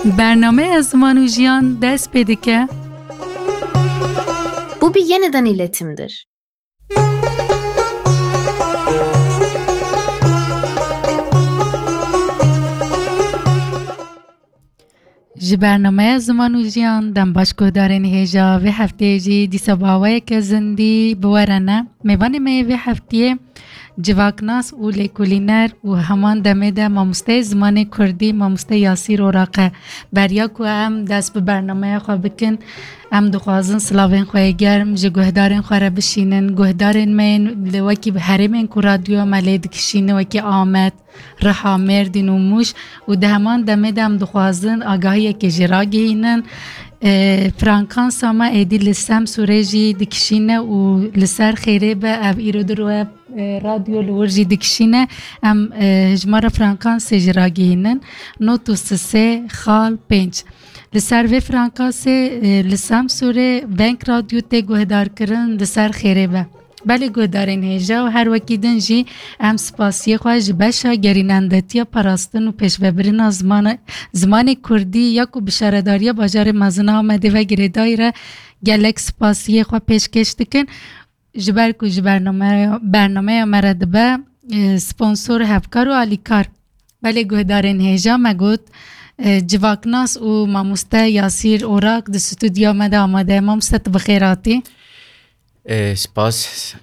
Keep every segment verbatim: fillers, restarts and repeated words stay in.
برنامه از زمان و جیان dest pê dike. Bu bir yeniden iletimdir. Ji bernameya Ziman û Jiyan dem başguhdarên hêja vê hefteyê jî dîsa bawayeke zindî bi we re ne. Mêvanê me yê vê hefteyê civaknas û lêkolîner û heman demê de mamosteyê zimanê Kurdî Mamoste Yasîr Oraqe beriya ku em dest bi bernameya xwe bikin. Em dixwazin silavên xwe yê germ ji guhdarên xwe re bişînin. Guhdarên me yên li wekî herêmên ku radyoya me lê dikişînin wekî Amed, Riha, Mêrdîn û Mûş û di heman demê de em dixwazin agahiyekê jî ragihînin. Frankansa me êdî li Semsûrê jî dikişîne û li ser xêrê be ev îro dirwe radyo li wir jî dikişîne. Em ji me re Frankansê jî ragihînin. Not û sisê xal pênc. Li ser vê Frankasê li Semsûrê venk radyo tê guhdarkirin li ser xêrê be. Belê guhdarên hêja û her wekî din jî em spasiyê xwe ji beşa gerînendetiya parastin û pêşvebirina zimanê zimanê Kurdî ya ku bi şaredariya bajarê mezin Amedê ve girêdayî re gelek spasiyê xwe pêşkêş dikin. Ji ber ku ji bernameya bernameya me re dibe sponsor hevkar û alîkar. Belê guhdarên hêja me got civaknas û Mamoste Yasîr Oraq di stûdyoya me de amade. Mamoste tu bi xêr hatî. سپاس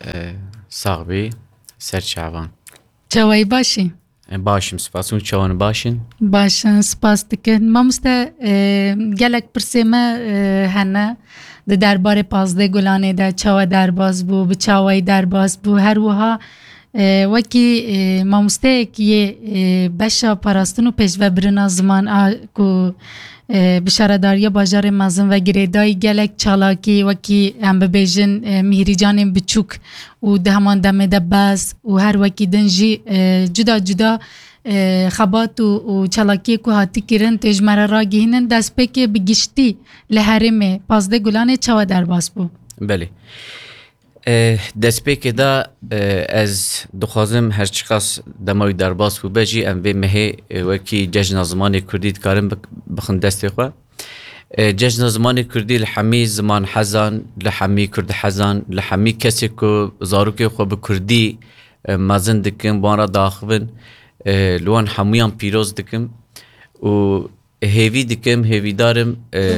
ساغبی سرچاوان Çawayî başî? باشم سپاس اون چاوان باشین Başin spas dikin. Mamoste gelek pirsê me hene di derbarê Pazdê Gulanê de çawa derbas bû, bi çawayî derbas bû. Her wiha wekî mamosteyekî yê beşa parastin û pêşvebirina ziman a ku bi şaredariya bajarê mezin ve girêdayî gelek çalakî wekî em bibêjin mihîrîcanên biçûk û di heman demê de bez û her wekî din jî cuda cuda xebat û çalakiyê ku hatî kirin tê ji me re ragihînin destpêkê bi giştî li herêmê Pazdê Gulanê çawa derbas bû? بله دەستپێکێ دا ez dixwazim her çiqas demawî derbas bû be jî em vê mehê wekî cejna zimanê Kurdî dikarin bixin destê xwe. Cejna zimanê Kurdî li hemî ziman hezan, li hemî Kurd hezan, li hemî kesê ku zarokê xwe bi Kurdî mezin dikin, wan re daxivin, li wan hemûyan pîroz dikim û hêvî dikim, hêvîdarim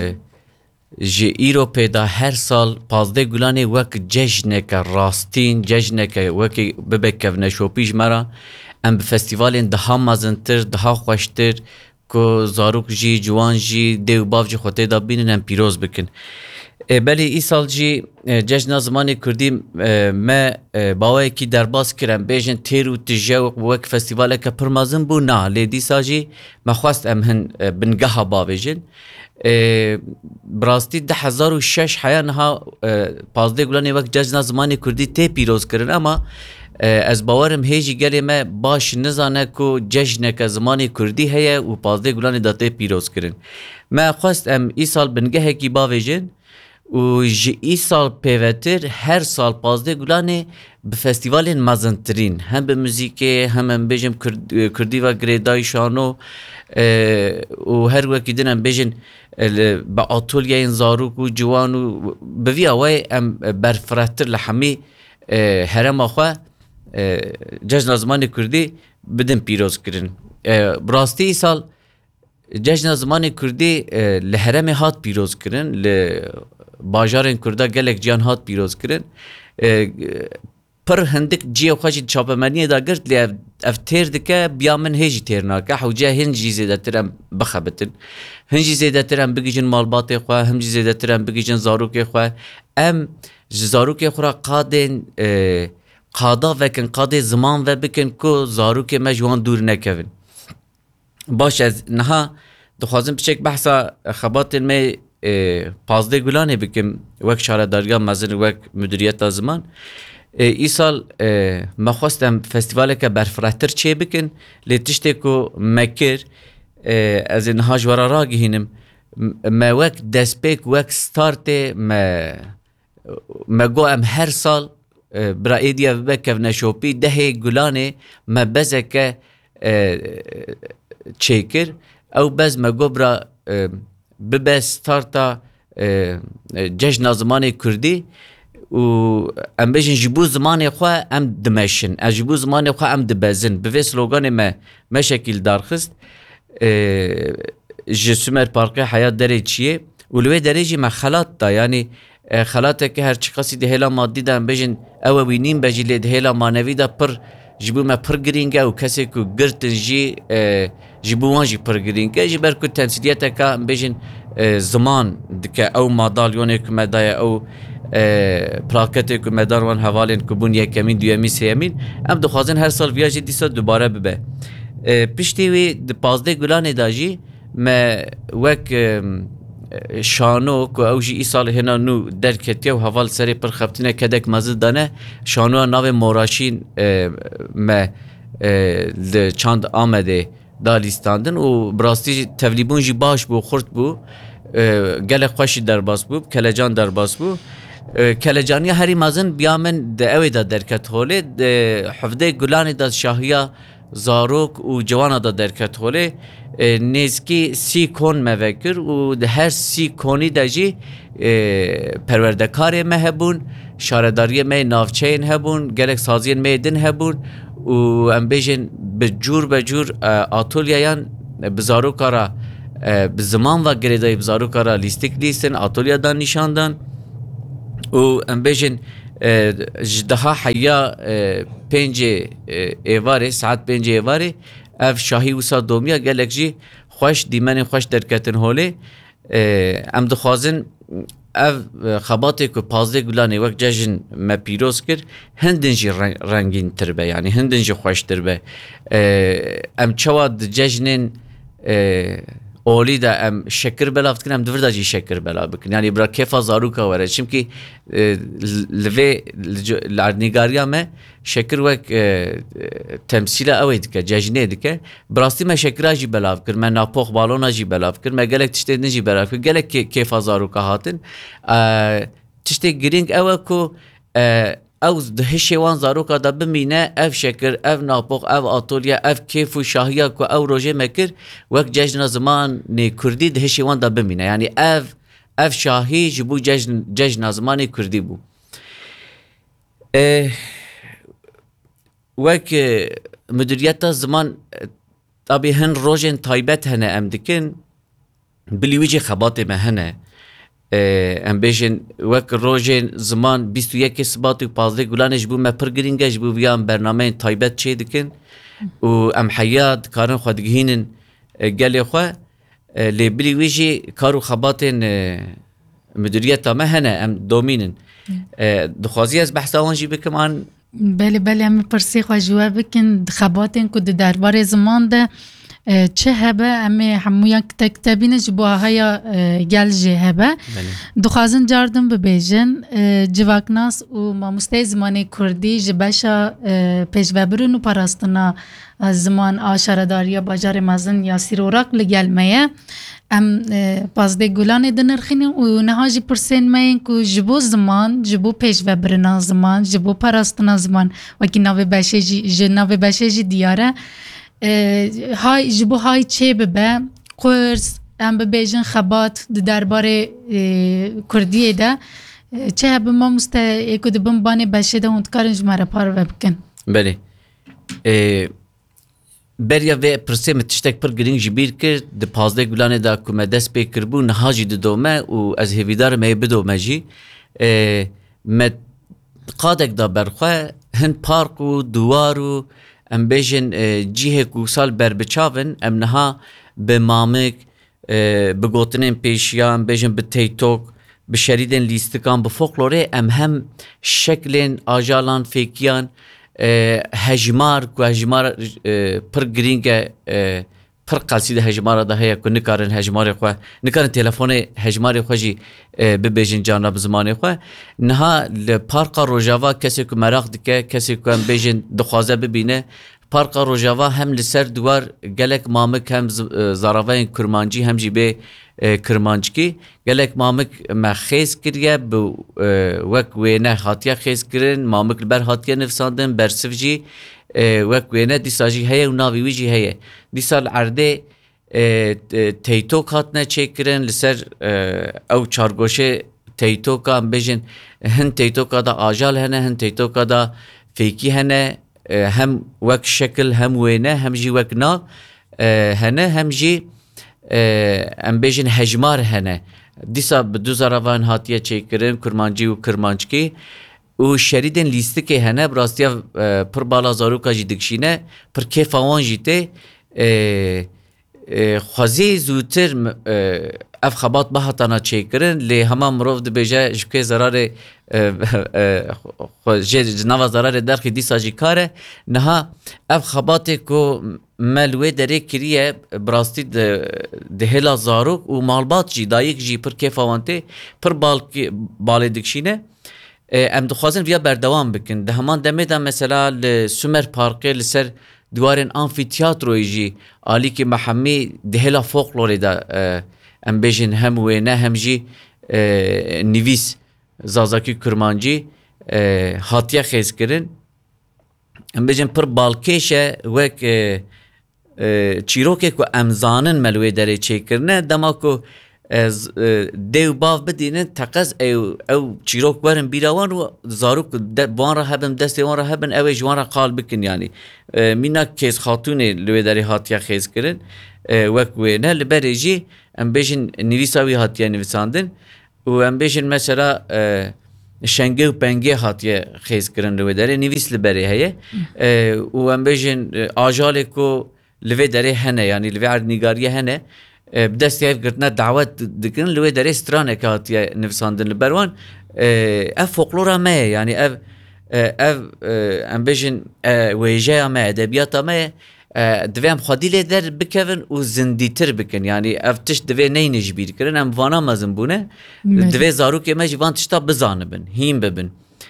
ji îro pêda her sal Pazdê Gulanê wek cejneke rastîn, cejneke wekî bibe kevneşopî ji me re em bi festîvalên daha mezintir, daha xweştir ku zarok jî, ciwan jî, dê û bav jî xwe têda bînin em pîroz bikin. Belê îsal jî cejna zimanê Kurdî me bawayekî derbas kir em bêjin têr û tije wek festîvaleke pir mezin bû na lê dîsa jî me xwest em hin bingeha bavêjin. براستی ده هزار و شش حیا نها پازده گلانی وقت جشن زمانی کردی تی پیروز کردن اما از باورم هیچی گلی ما باش نزانه کو جشن که زمانی کردی هیا و پازده گلانی داته پیروز کردن. ما خواست ام ای سال بنگه کی باویجن و جی ای سال پیوتر هر سال پازده گلانی به فستیوال مزنترین هم به موزیک هم هم بیشم کردی و گریدای شانو و هر وقتی دنم بیشن با آتولیه زاروک و جوان و بوی آوای ام برفراتر لحمی هرم آخوا جشن زمان کردی بدن پیروز کردن. براستی ای سال جشن زمان کردی لهرم هات پیروز کردن، ل باجارن کرده گلک جان هات پیروز کردن. پر هندک جیو خواهی چاپمنیه دا گرد لی اف تیر دکه بیا من هیجی تیر ناکه حوجه هنجی زیده ترم بخبتن هنجی زیده ترم بگیجن مالباتی خواه هنجی زیده ترم بگیجن زاروکی خواه ام زاروکی خواه قادن قادا وکن قاد زمان و بکن که زاروکی مجوان دور نکوین باش از نها دخوازم بچک بحثا خبات می پازده گلانه بکم وک شاردارگاه مزن وک مدیریت زمان ای سال ما خواستم فستیواله که برفراتر چه بکن لی تشتی که مکر از اینها جوارا را گهینم ما وک دسپیک وک ستارت ما ما گو ام هر سال برا ایدیا بکف نشوپی دهی گلانه ما بزه که چه کر او بز ما گو برا bibe starta cejna zimanê Kurdî û em bêjin ji bo zimanê xwe em dimeşin, ez ji bo zimanê xwe em dibezin. Bi vê sloganê me meşekîl darxist ji Sümer Parkê heya derê çiye û li wê derê jî me xelat da, yanî xelateke her çi qasî di hêla maddî de em bêjin ew e wî nîn be jî lê di hêla manevî de pir ji bo me pir girîng e û kesê ku girtin jî ji bo wan jî pir girîng e, ji ber ku temsîliyeteke em bêjin ziman dike ew madalyonê ku me daye ew plaketê ku me dar wan hevalên ku bûn yekemîn, duyemîn, sêyemîn, em dixwazin her sal viya jî dîsa dubare bibe. Piştî wê di pazdeh gulanê da jî me wek şano ku ew jî îsalê hêna nû derketiye û heval serê pir xeftîne kedek mezin dane, şanoya navê Moraşîn me li Çand Amedê da lîstandin û bi rastî jî tevlîbûn jî baş bû, xurt bû, gelek xweş jî derbas bû, kelecan derbas bû. Kelecaniya herî mezin biya min di evê da derket holê, di hevdê gulanê da şahiya zarok û civana da derket holê, nêzkî sî kon me vekir û di her sî konî de jî perwerdekarê me hebûn, şaredariyê me navçeyên hebûn, gelek saziyên me din hebûn û em bêjin bi cûr be cûr atolyeyan bi zaroka ra bi ziman ve girêdayî bi zaroka ra lîstik lîstin, atolyedan nîşandan û em bêjin ji daha heya pêncê êvarê saet pêncê êvarê ev şahî wisa domiya gelek jî xweş dîmenên xweş derketin holê. Em dixwazin ev xebatê ku pazdeh gulanê wek cejin me pîroz kir hindin jî rengîntir be, yanî hindin jî xweştir be. Em çawa di cejnên olî de em şekir belav dikin, em divir de jî şekir belav bikin, yanî bira kêfa zaroka were, çimkî li vê li nîgariya me şekir wek temsîla ew ê dike, cejnê dike, bi rastî me şekira jî belav kir, me napox balona jî belav kir, me gelek tiştê din jî belav kir, gelek kêfa zaroka hatin. Tiştê girîng ew e ku ew di hişê wan zaroka da bimîne ev şekir, ev napox, ev atolye, ev kêf û şahiya ku ew rojê me kir wek cejna zimanê Kurdî di hişê wan da bimîne, yanî ev ev şahî ji bo cejna zimanê Kurdî bû. Wek müdîriyeta ziman tabî hin rojên taybet hene em dikin, bilî wî jî xebatê me hene. Em bêjin wek rojên ziman bîst û yekê Sibat û pazdeh gulanê ji bo me pir girîng e, ji bo viyan bernameyên taybet çê dikin û em heya dikarin xwe digihînin gelê xwe, lê bilî wî jî kar û xebatên müdîriyeta me hene, em domînin. Dixwazî ez behsa wan jî bikim an Belê belê em ê pirsê xwe ji we bikin di xebatên ku di derbarê ziman de çi hebe, em ê hemûyan kitebîne ji bo heya gel jê hebe. Dixwazin cardim bibêjin civaknas û mamosteyê zimanê Kurdî ji beşa pêşvebirin û parastina ziman a şaredariya bajarê mezin ya sîrorak li gel me ye. Em pazdeh gulanê dinirxînin û niha jî pirsên me yên ku ji bo ziman, ji bo pêşvebirina ziman, ji bo parastina ziman, wekî navê beşê jî ji navê beşê jî diyar e. Hay ji bo hay çê bibe, qurs, em bibêjin xebat di derbarê Kurdiyê de çi hebe mamosteyê ku dibin banê beşê de hûn dikarin ji me re parve bikin. Belê. Beriya vê pirsê me tiştek pir girîng ji bîr kir, di pazdeh gulanê da ku me dest pê kirbû niha jî didome û ez hêvîdarim me bidome jî. Me qadek da berxwe hin park û diwar û em bêjin cihê ku sal berbiçavin, em niha bi mamik, bi gotinên pêşiya, em bêjin bi teytok, bi şerîdên lîstikan, bi folklorê em hem şeklên ajalan fêkiyan, hejmar ku hejmar pir girîng e, pir qelsî de hejmara da heye ku nikarin hejmarê xwe, nikarin telefonê hejmarê xwe jî bibêjin carna bi zimanê xwe. Niha li parka Rojava kesê ku merak dike, kesê ku em bêjin dixwaze bibîne, parka Rojava hem li ser diwar gelek mamik hem zaravayên kurmancî hem jî bê kirmancikî, gelek mamik me xêz kiriye, bi wek wêne hatiye xêz kirin, mamik li ber hatiye nivsandin, bersiv jî wek wêne dîsa jî heye û navê wî jî heye. Dîsa li erdê تیتوک هاتنه چیکرن لسر او چارگوشه تیتوکا ام بیجن هن تیتوکا دا آجال هنه هن تیتوکا دا فیکی هنه هم وک شکل هم وینه هم جی وک نا هنه هم جی ام بیجن هجمار هنه دیسا بدو زاروان هاتیه چیکرن کرمانجی و کرمانچکی و شریدن لیسته که هنه براستیا پر بالا زاروکا جی دکشینه پر کیف آوان جیته خوازی زودتر اف خبات بحثانا چیکرن لی همه مروف ده بیجه جبکه ضرار نوا ضرار درخی دیسا جی کاره نها اف خباتی که ملوه داره کریه براستی ده هلا زاروک و مالبات جی دایک جی پر کیف آوانته پر بالی دکشینه ام دخوازن ویا بردوام بکن ده همان دمه ده مثلا لسومر پارکه لسر دوارن آنفیتیاتروی جی آلی که محمی دهلا فولکلوری دا ام بیجن هم وینه هم جی نویس زازاکی کرمانجی هاتیه خیز کرن ام بیجن پر بالکیشه وک چیروکه که امزانن ملوی داره چه کرنه دما که دیو باف بدینن تقص او او چیروک ورن بیراوان و زاروک وان را هبن دست وان را هبن او جوان را قال بکن یعنی مینا کیس خاتون لوی داری هاتیا خیز کرن وک و نه لبری جی ام بیشن نویساوی هاتیا نویساندن و ام بیشن مثلا شنگه و پنگه هاتیا خیز کرن لوی داری نویس لبری هیه و ام بیشن آجاله کو لوی داری هنه یعنی لوی عردنگاریه هنه بدست یاف گرتنا دعوت دکن لوی داره استرانه که هاتیه نفساندن لبروان اف فولکلورا ما یعنی اف اف ام بیشن ویجه ما ادبیات ما دوام خادیله در بکن و زندیتر بکن یعنی اف تش دوی نینج بیر کرن ام وانا مزن بونه دوی زاروک ما جوان تشتا بزانه بن هیم ببن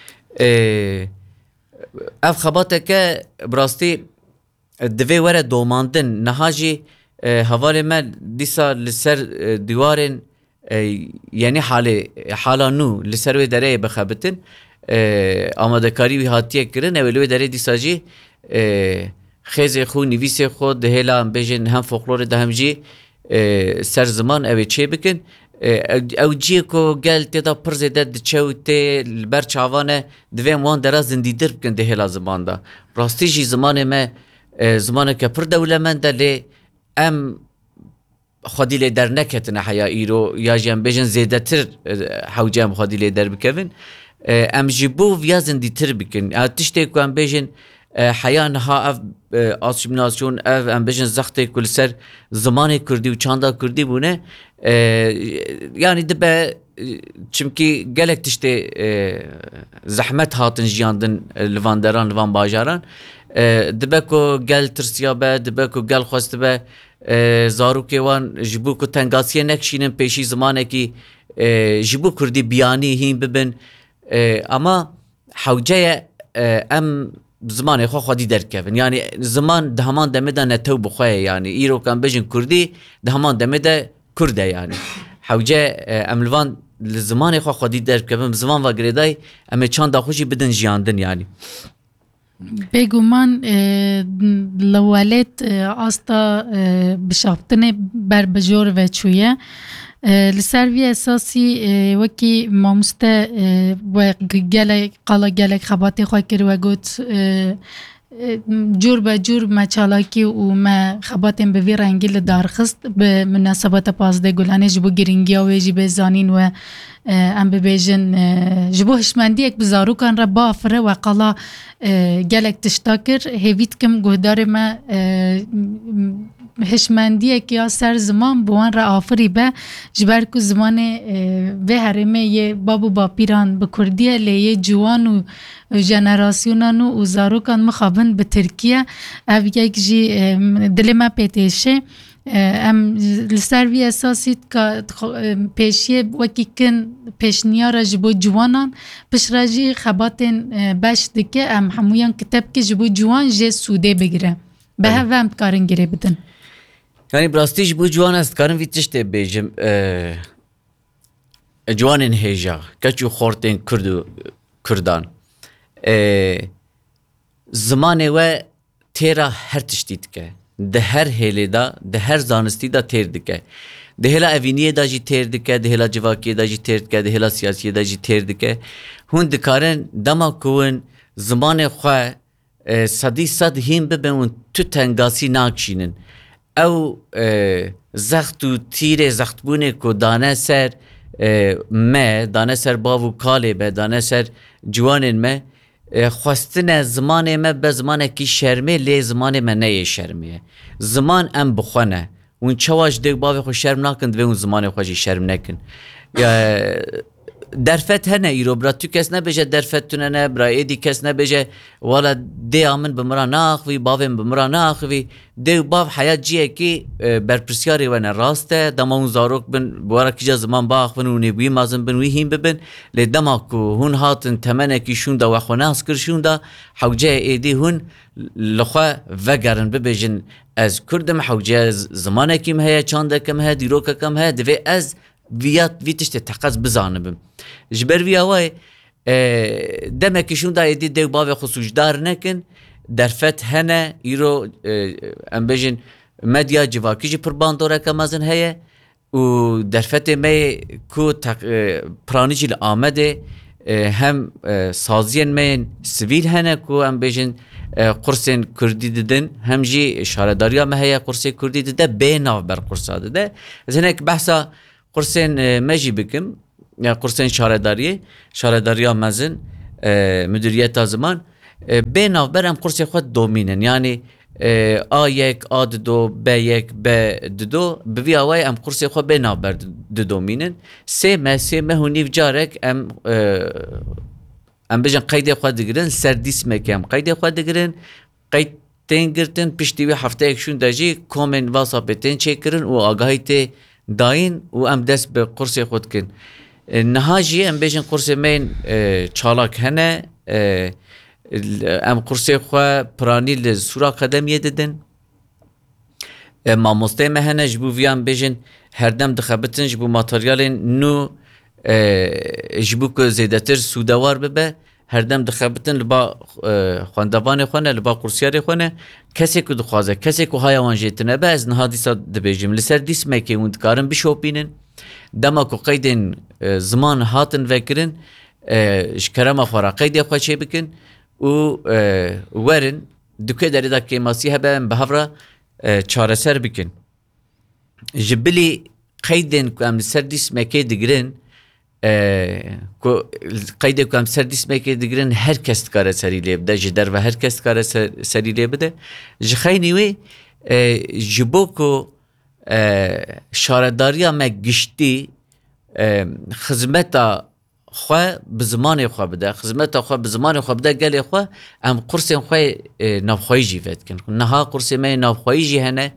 اف خباته که براستی دوی وره دوماندن نهاجی حواله من دیسا لسر دیوارن یعنی حاله حالا نو لسر و دره بخبتن آماده کاری وی هاتیه کرن اولوی دره دیسا جی خیز خو نویس خود دهلا هم بیجن هم فولکلور ده هم جی سر زمان اوی چه بکن او جی کو گل تیدا پرزیده دچو تی بر چاوانه دویم وان درا زندیدر بکن دهلا زمان دا راستی جی زمان ما زمان که پر دولمنده لی ام خودی لی در نکتن حیا ایرو یا جم بیشن زیاده تر حوجم خودی لی در بکن ام جبو ویا زندی تر بکن تشتی که ام بیشن حیا نها اف آسیمناسیون اف ام بیشن زختی کل سر زمان کردی و چاندا کردی بونه yani dibe çünkü gelek işte zahmet hatın jiyandın livanderan livan bajaran dibe ko gel tırsya be dibe ko gel xwest be zarok wan jibu ko tengasiye nekşinin peşi zamane ki jibu kurdi biyani hin bibin ama hawceye em زمانه خو خودی درکن یعنی زمان دهمان دمده نتو بخواه یعنی ایرو کن بجن کردی دهمان دمده کرده یعنی حوجه املوان زمان خو خودی درکن زمان و گریدای اما چند خوشی بدن جیاندن یعنی بگومان لولت آستا بشافتن بر بجور و چویه لسر وی اساسی وکی مامسته و گلک قالا گلک خباتی خواه کر و گوت جور به جور ما چالاکی و ما خباتیم به وی رنگی لدارخست به مناسبت پازده گلانه جبو گرینگی و جبه زانین و ام ببیجن جبو هشمندی اک بزارو کن را بافره و قالا گلک تشتاکر هیویت کم گهدار ما هشمندیه که یا سر زمان بوان را آفری به جبر که زمان و هرمه یه بابو با پیران به کردیه لیه جوان و جنراسیونان و زاروکان مخابن به ترکیه او یک جی دل ما پیتشه ام لسر وی اساسی که پیشیه وکی کن پیشنیار جبو جوانان پش راجی خباتن باش دکه ام همویان کتب که جبو جوان جه سوده بگیره به هم کارن گیره بدن yani brastiş bu juan est karın vitişte bejim juanın heja kaçu xorten kurdu kurdan zamanı ve tera her tiştit ke ده هر هیله دا ده هر زانستی دا تیر دکه ده هلا اوینیه دا جی تیر دکه ده هلا جواکیه دا جی تیر دکه ده هلا سیاسیه دا جی تیر دکه هون دکارن دما کون زمان خواه صدی صد هیم ببین تو تنگاسی ناکشینن او زخت و تیر زخت بونه که دانه سر ما دانه سر باو کاله به دانه سر جوانن ما خواستن زمان ما به زمان کی شرمه لی زمان ما نه شرمه زمان ام بخونه اون چواش دیگ باو خو شرم نکند و اون زمان خوشی شرم نکن درفت هنه ایرو برا تو کس نبیجه درفت تو نه برا ایدی کس نبیجه والا دی آمن بمرا ناخوی باویم بمرا ناخوی دی باو حیات جیه که برپرسیاری ونه راسته دما اون زاروک بن بوارا کجا زمان باخ بن و نبوی مازن بن وی هیم ببن لی دما که هون هاتن تمنه که شون دا و خوناس کر شون دا حوجه ایدی هون لخوا وگرن ببیجن از کردم حوجه زمانه کم هیا چانده کم هیا دیروکه کم هیا دوی از ویات ویتشت تقص بزانبم جبر وی اوای دمه شون دا ایدی دیگ باوی خصوصدار نکن درفت هنه ایرو ام بجن مدیا جواکی جی پرباندوره کمازن هیا و درفت می کو پرانی جی آمده هم سازین من سویل هنه کو ام بجن قرصین کردی ددن هم جی شارداریا ما هیا قرصی کردی دده بیناو بر قرصا دده از هنک بحثا قرصین مجی بکم یا قرصین شارداریه شارداریا مزن مدیریت زمان بیناو برم قرصی خود دومینن یعنی آ یک آ دو ب یک ب دو بوی آوای ام قرصی خود بیناو بر دو دومینن سه مه سه مه هونیف جارک ام ام بجن قید خود دگرن سردیس مکم قید خود دگرن قید تنگرتن پشتیوی هفته اکشون داجی کومن واسابتن چکرن و آگاهی ته داین و ام دست به قرص خود کن نهاجی ام بیشن قرص من چالاک هنه ام قرص خو پرانی لسورا قدمیه ددن ما مستیم هنه جبو ویام بیشن هر دم دخبتن جبو ماتریال نو جبو که زیدتر سودوار ببه هر دم دخبتن لبا خواندوان خونه لبا قرصیاری خونه کسی که دخوازه کسی که های آن جیتنه به از نها دیسا دبیجیم لسر دیس مکی اون دکارن بشوپینن دما که قیدن زمان هاتن وکرن شکرم خورا قیدی خواه چه بکن و ورن دوکه داری دا که ماسی هبه به هفرا چاره سر بکن جبلی قیدن که ام لسر دیس مکی دگرن کو قیده کام سردیس میکه دیگرن هر کس کار سری لیب ده جدر و هر کس کار سری لیب ده جخینی وی جبو کو شارداریا مگشتی خدمتا خو بزمان خو بده خدمتا خو بزمان خو بده گلی خو ام قرص خو نافخوی جیفت کن نها قرص می نافخوی جی هنه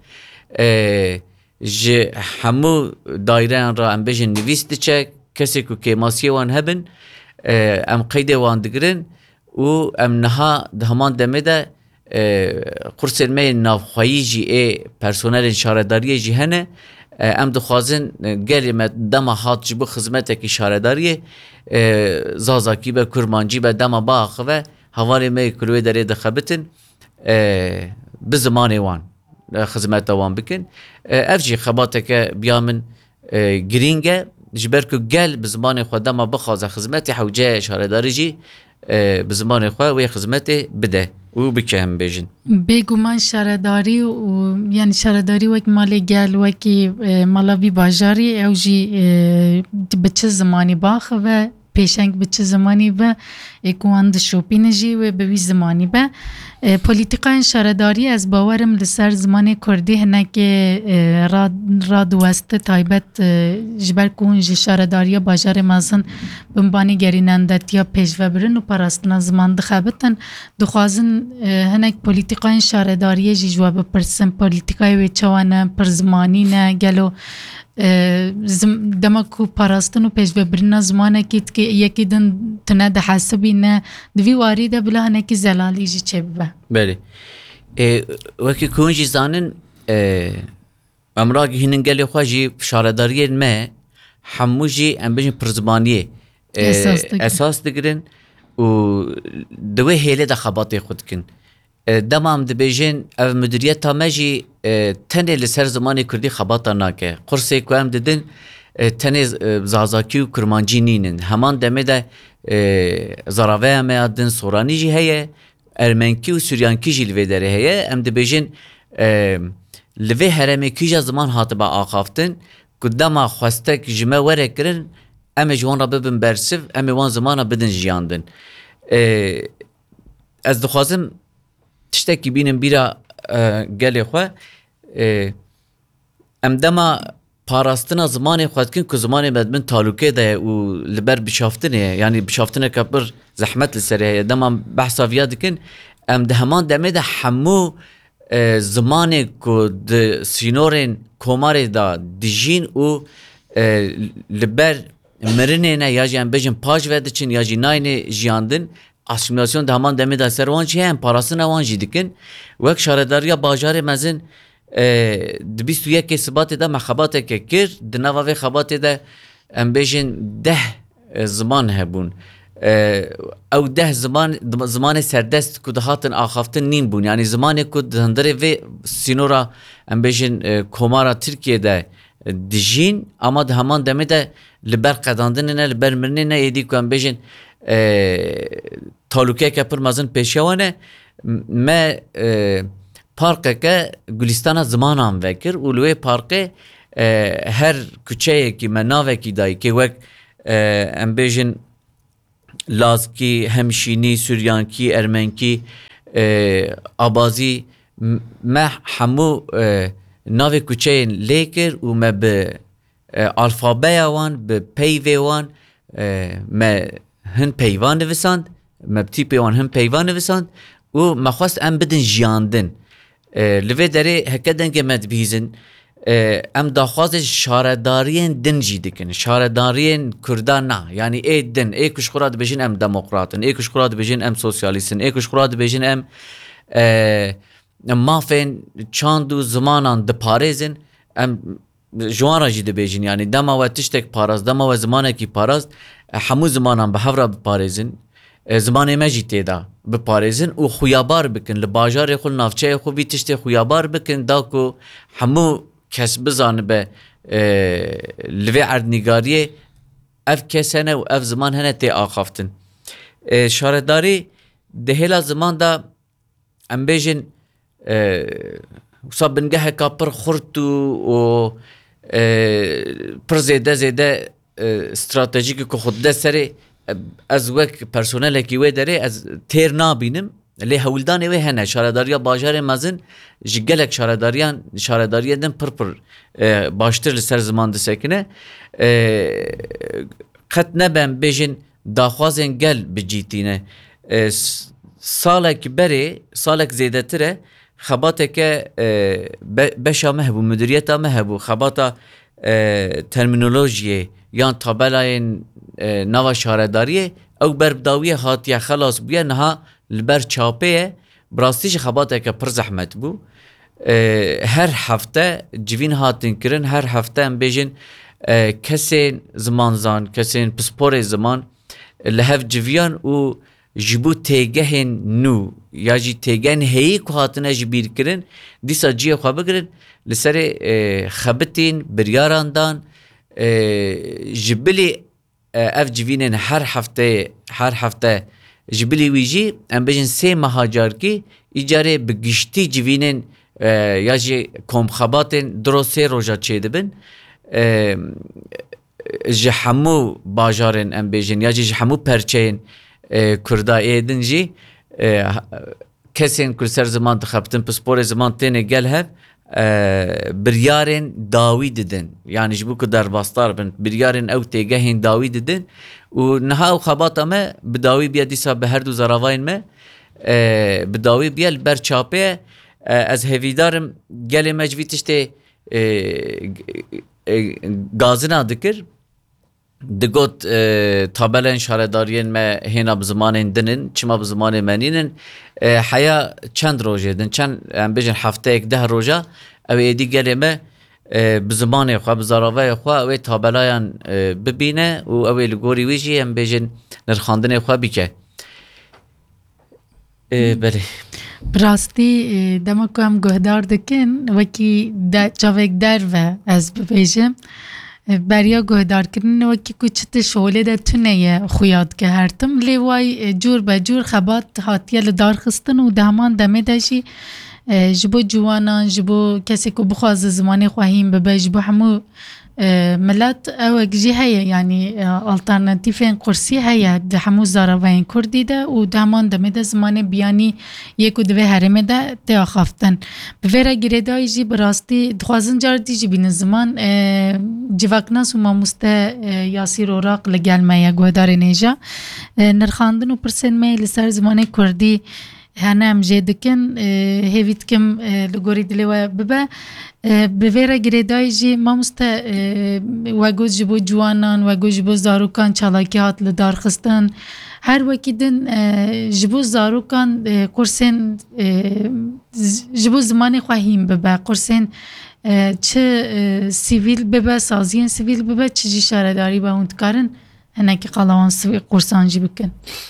ج همو دایره را ام بجن نویست چک کسی که که ماسی وان هبن ام قید وان دگرن و ام نها همان دمه ده قرص می نافخوایی جی ای پرسونل شارداری جی هنه ام دخوازن گلی ما دم هات جبو خدمت کی شارداری زازاکی به کرمانجی به دم باخ و حوالی می کلوی داره دخبتن به زمان وان خدمت وان بکن افجی خباته که بیامن گرینگه جبر که گل به زمان خود ما بخوازه خدمت حوجه شارداری جی به زمان خود و خدمت بده و بکه هم بیجن بگومان شارداری و یعنی شارداری وک مال گل وکی مالاوی باجاری او جی به چه زمانی باخه و پیشنگ به چه زمانی و اکواند شوپین جی و به وی زمانی به پولیتیکای شارداری از باورم لسر زمان کردی هنه که راد, راد وست تایبت جبر کون جی شارداری باجار مازن بمبانی گرینندت یا پیشوه برن و پراستنا زمان دخابتن دخوازن هنه پولیتیکای شارداری جی جواب پرسن پولیتیکای وی چوانه پر زمانی نه گلو دما کو پاراستن و پیشوه برنا زمانه کیت که یکی دن تنه ده حسبی نه دوی واری ده بلا هنه که زلالی جی چه ببه بله وکی کونجی زانن امراغی هنن گلی خواه جی شارداری ما همو جی ام بجن پرزمانیه اساس دگرن و دوی هیله ده خباطی خود کن دمام دبیجن او مدیریت تامجی تنه لسر زمانی کردی خباتا ناکه قرصه که هم دیدن تنه زازاکی و کرمانجی نینن همان دمه ده زراوه همه adın سورانی جی هیه ارمنکی و سوریانکی جی لوی داره هیه ام دبیجن لوی هرمی کیجا زمان هاته با آخافتن کداما خواستک جمع وره کرن ام جوان را ببن برسف ام وان زمان را بدن جیاندن از دخوازم تشتکی بینم بیرا گلی خواه ام دما پاراستنا زمانی خواهد کن که زمانی مدمن تالوکه ده و لبر بشافتنه یعنی بشافتنه که بر زحمت لسره دما بحثا ویاد کن ام ده همان دمه ده همو زمانی که ده سینورین کوماری ده دیجین و لبر مرنه نه یا جی ام بجن پاج وده چن یا جی ناینه جیاندن asimilasyon da hemen demir de servan çi hem parasını avan jî dikin wek şaredariya bajarê mezin di bîst û yekê Sibatê de me xebateke kir di nava vê xebatê de em bêjin deh ziman hebûn ew deh ziman zimanê serdest ku dihatin axaftin nîn bûn yani zimanê ku di hundirê vê sînora em bêjin komara Tirkiyeyê dijîn ama di heman demê de li ber qedandinê ne li ber mirinê ne êdî ku em bêjin تالوکه که پر مزن پیشوانه ما پارکه که گلستان زمان هم وکر اولوی پارکه هر کچه که مناوه کی دایی که وک ام بیجن لازکی همشینی سوریانکی ارمنکی آبازی ما همو ناوه کچه لیکر و ما به الفابه وان به پیوه وان ما هن پیوان نویساند مبتی پیوان هم پیوان نویساند و مخواست ام بدن جیاندن لوی داره هکدن که مدبیزن ام داخواست شاردارین دن جی دکن شاردارین کردان نه یعنی ای دن ای کشخورات بجین ام دموکراتن ای کشخورات بجین ام سوسیالیستن ای کشخورات بجین ام مافین چاندو زمانان دپارزن ام جوان را جیده بیجین یعنی دما و تشتک پاراز دما و زمانه کی پاراز همو زمانان به هفرا بپارزن زمانه مجی تیدا بپارزن و خویابار بکن لباجار خو نافچه خو بی تشت خویابار بکن دا کو همو کس بزانه به لوی اردنگاریه اف کسانه و اف زمان هنه تی آخافتن شارداری دهیلا زمان دا ام بیجن وصاب بنگه که پر خورتو و پر زیده زیده استراتژیک که خود ده سری از وک پرسونل کی و داره از تیر نابینم لی هولدان و هنه شارداریا باجار مزن جگلک شارداریان شارداریان پر پر باشتر لسر زمان ده سکنه قط نبم بیجن داخوازن گل بجیتینه سالک بری سالک زیده تره خباته که بشا مهبو مدیریتا مهبو خباتا ترمینولوژیه یان تابلاین نوا شارداریه او بربداویه هاتیه خلاص بویه نها لبر چاپه براستیش خباته که پر زحمت بو هر هفته جوین هاتین کرن هر هفته هم بیجن کسین زمان زان کسین پسپور زمان لحف جویان و جبو تیگهن نو یا جی تیگهن هی که هاتنه جبیر کرن دیسا جیه خواه بگرن لسر خبتین بریاراندان جبلی اف جوینن هر هفته هر هفته جبلی ویجی ام بجن سه مهاجر کی ایجاره بگشتی جوینن یا جی کم خباتن درسته روزا چه دبن جهمو باجارن ام بجن یا جی جهمو پرچین کردا ایدن جی کسین کرسر زمان تخبتن پسپور زمان تینه گل هف بریارن داوی ددن yani bu kadar bastار بن بریارن او تیگهین داوی ددن و نها و خبات ما بداوی بیا دیسا به هر دو زراوین ما بداوی بیا بر چاپه از هویدارم گل مجوی تشته گازنا دکر دگوت تابلن شاردارین ما هنا بزمان دنن چما بزمان منینن حیا چند روزه دن چند ام بجن هفته یک ده روزه او ایدی گلی ما بزمان خواه بزاراوه خواه او تابلایان ببینه و او لگوری ویجی ام بجن نرخاندن خواه بیکه بله براستی دما که هم گهدار دکن وکی جاوک در و از ببیجم بریا گهدار کردن وکی کچت شوله در تنه خویاد که هرتم لیوای جور به جور خبات هاتیه لدار خستن و دهمان دمه داشی جبو جوانان جبو کسی که بخواز زمانی خواهیم ببه جبو همو ملت او اگجی هیا یعنی الترناتیفین قرصی هیا ده همو زاراوین کردی ده و دهمان دمه ده زمان بیانی یکو دوه هرمه ده ده خافتن بویره گریدای جی براستی دخوازن جار دی جی بین زمان جواکناس و ماموسته یاسیر اوراق لگلمه یا گوهدار نیجا نرخاندن و پرسن می لسر زمان کردی هنه هم جدکن هیوید کم لگوری دلیوه ببه بویره گریدای جی ماموسته وگوز جبو جوانان وگوز جبو زاروکان چالاکی هات لدار خستن هر وکی دن جبو زاروکان قرسین جبو زمان خواهیم ببه قرسین چه سیویل ببه سازین سیویل ببه چه جی شارداری با اونتکارن هنه که قلاوان قرسانجی بکن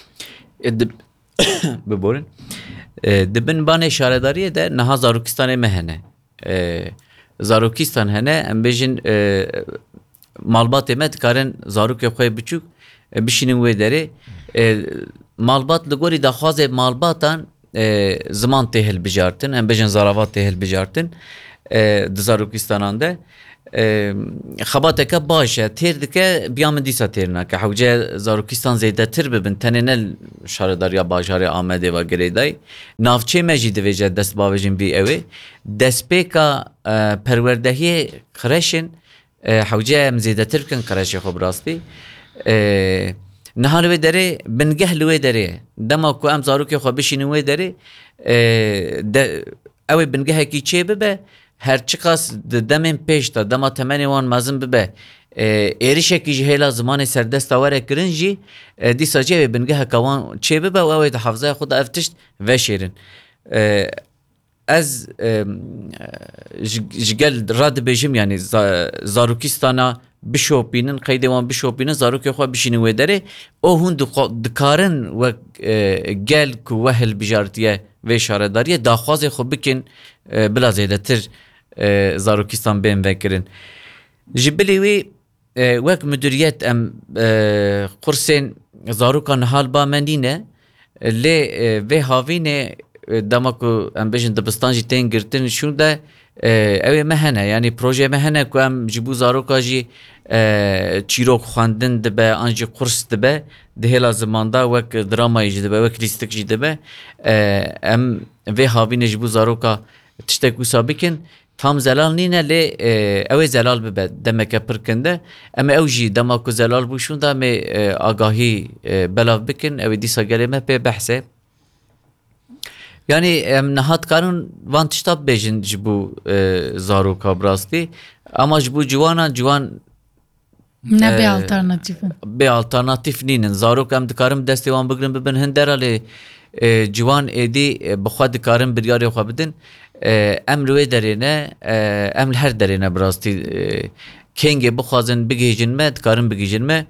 ببورن دبن بانه شارداریه ده نها زاروکستان مهنه زاروکستان هنه ام بیجن مالبات امت کارن زاروک خوی بچوک بشینن وی داره مالبات لگوری دخواز مالباتان زمان تهل بجارتن ام بیجن زاروات تهل بجارتن دزاروکستانان ده خباتك باشا تير دكا بيام ديسا تيرنا كحوجة زاروكستان زيادة تر ببن تنينل شارداريا باجاري آمده و گريداي نافچه مجيد ويجا دست باوجين بي اوه دست بيكا پروردهي خرشن حوجة مزيادة تر بكن خرشي خوب راستي نهار وی داره بنگه لوی داره دما کو ام زاروکی خو بشین وی داره اوه بنگه کی چه ببه هر چقاس دمن پیش تا دما تمنی وان مازن ببه ایریشه کی جهلا زمان سردست آوره کرنجی دی ساجه بنگه کوان چه ببه و اوه حافظه خود افتشت و شیرن از جگل راد بجیم یعنی زاروکیستانا بشوپینن قیدوان بشوپینن زاروکی خو بشینن و داره او هون دکارن و گل کو وهل بجارتیه و شارداریه داخواز خو بکن بلا زیاده تر زاروکیستان بین وکرن جبلی وی وک مدیریت ام قرسین زاروکان حال با منینه لی و هاوینه دماکو ام بیشن دبستانجی تین گرتن شون ده اوه مهنه یعنی پروژه مهنه که ام جبو زاروکا جی چیروک خواندن دبه آنجی قرص دبه ده هلا زمانده وک درامایی جی دبه وک لیستک جی دبه ام و هاوینه جبو زاروکا تشتکو سابکن tam zelal nine le ev zelal bibe demek pırkinde ama ev jî demek ku zelal bû şûn da me agahî belav bikin ev dîsa gelê me pê behse yani em nihat karın van tişta bêjin ji bu zaroka brastî ama ji bu ciwanan ciwan ne bê alternatif bê alternatif nînin zarok em dikarin destê wan bigirin bibin hin dera lê ciwan êdî bixwe dikarin biryarê xwe bidin em li wê derê ne em li her derê ne birastî kengê bixwazin bigihîjin me dikarin bigihîjin me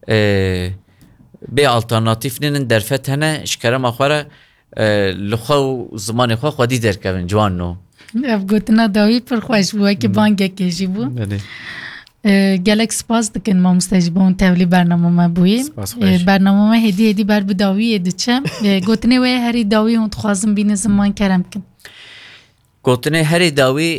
bê alternatif nînin derfet hene ji kerema xwe re li xwe û zimanê xwe xwedî derkevin ciwan no ev gotina dawî pir xweş bû wekî bangekê jî bû gelek spas dikin mamoste ji bo hûn tevlî bername me bûyî bername me hêdî hêdî ber bi dawiyê diçe gotinê wê herî dawî hûn dixwazin bînin ziman kerem bikin gotinê herî dawî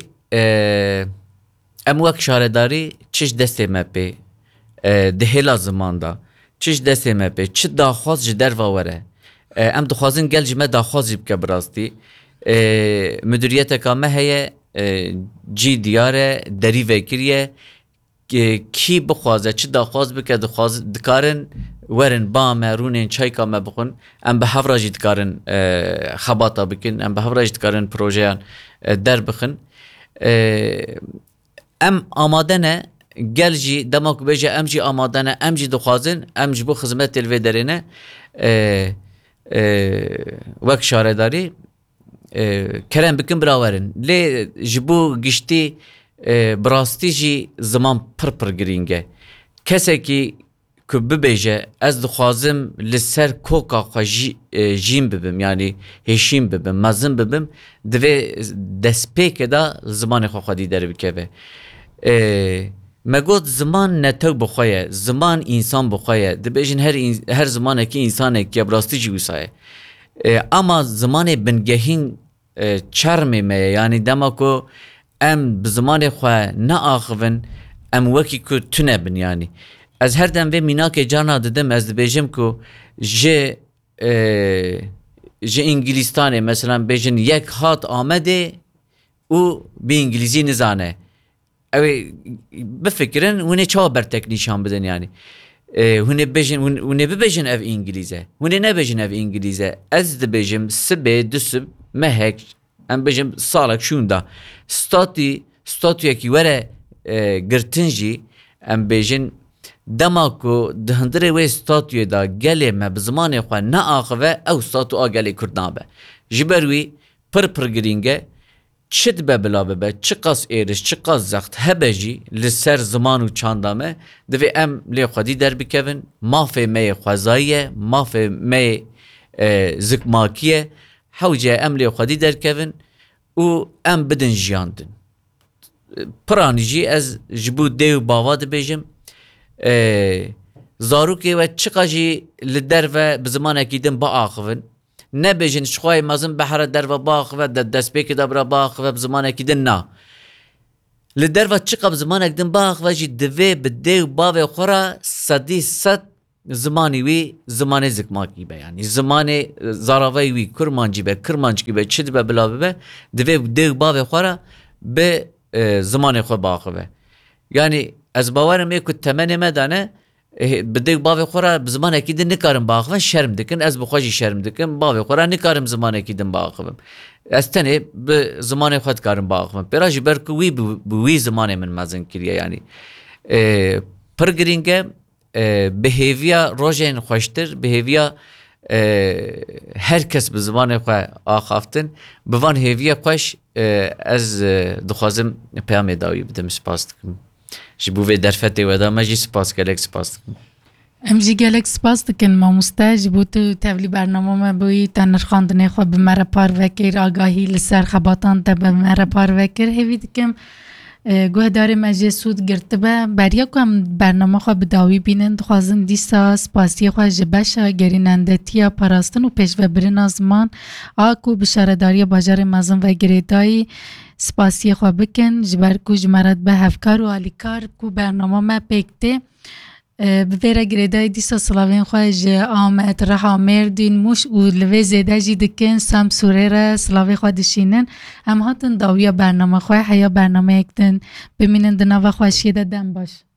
em wek şaredarî çi ji destê me pê di hêla zimanda çi ji destê me pê çi daxwaz ji derva were em dixwazin gel ji me daxwaz jî bike birastî müdüriyeteka me heye cî diyar e derî vekiriye kî bixwaze çi daxwaz bike dikarin werin ba me rûnên çayka me bixwin em bi hevra jî dikarin xebata bikin em bi hevra jî dikarin projeyan derbixin em amade ne gel jî dema ku bêje em jî amade ne em jî dixwazin em ji bo xizmetê li vê derê ne wek şaredarî kerem bikin birawerin lê ji bo giştî birastî jî ziman pir pir girîng e kesekî ku bibêje ez dixwazim li ser koka xwe jî jîn bibim yani hêşîn bibim mezin bibim divê destpêkê da zimanê xwe xwedî derbikeve. Me got ziman netew bi xwe ye, ziman însan bi xwe ye, dibêjin her her zimanekî însanekî ye, bi rastî jî wisa ye. Ama zimanê bingehîn çermê me ye yani dema ku em bi zimanê xwe neaxivin em wekî ku tune bin yani. Ez her dem vê mînakê carna didim ez dibêjim ku ji ji İngilistanê mesela bêjin yek hat Amedê û bi İngilîzî nizane. Ew ê bifikirin hûn ê çawa bertek nîşan bidin yani. Hûn ê bêjin hûn ê bibêjin ev İngilîz e. Hûn ê nebêjin ev İngilîz e. Ez dibêjim sibê dusib mehek em bêjim salek şûnda statî statûyekî were girtin jî em bêjin dema ku di hindirê wê statûyê da gelê me bi zimanê xwe neaxive ew statû a gelê Kurd nabe. Ji ber wî pir pir girîng e çi dibe bila bibe, çi qas êriş, çi qas zext hebe jî li ser ziman û çanda me divê em lê xwedî derbikevin, mafê me yê xwezayî ye, mafê me yê zikmakî ye, hewce em lê xwedî derkevin û em bidin jiyan din. Piranî jî ez ji bo dê û bava dibêjim zarokê we çiqa jî li derve bi zimanekî din biaxivin, nebêjin ji xwe mezin behre derve biaxive, destpêkê de bire biaxive bi zimanekî din na. Li derve çiqa bi zimanek din biaxive jî divê bi dê û bavê xwe re sedî sed zimanî wî zimanê zikmakî be yani. Zimanê zaraveyê wî kurmancî be, kirmanckî be, çi dibe bila bibe divê bi dê û bavê xwe re bi zimanê xwe biaxive. Yani ez bawerim ê ku temenê me dane bi dê û bavê xwe re bi zimanekî din nikarim biaxivin şerm dikin, ez bi xwe jî şerm dikim, bavê xwe re nikarim zimanekî din biaxivim. Ez tenê bi zimanê xwe dikarim biaxivim. Pêra ji ber ku wî bi wî zimanê min mezin kiriye yani. Pir girîng e bihêviya rojên xweştir, bihêviya her kes bi zimanê xwe axaftin, bi van hêviya xweş ez dixwazim peyamê dawî bidim, spas dikim. Ji bo vê derfetê we de me jî spas gelek spas dikim. Em jî gelek spas dikin mamoste ji bo tu tevlî bername me bûyî te nirxandinê xwe bi me re parvekir, agahî li ser xebatan te bi me re parvekir. Hêvî dikim guhdarê me jê sûd girtibe beriya ku em bername xwe bi dawî bînin dixwazin dîsa spasiyê xwe ji beşa gerînendetiya parastin û pêşvebirina ziman a ku bi şaredariya bajarê mezin ve girêdayî spasiyê xwe bikin ji ber ku ji me re dibe hevkar û alîkar ku bername me pêk tê. Bi vê re girêdayî dîsa silavên xwe ji Amed, Reha, Mêrdîn, Mûş û li vê zêde jî dikin Semsûrê re silavê xwe dişînin. Em hatin dawiya bername xwe heya bernameyek din bimînin di nava xweşiyê de dem baş.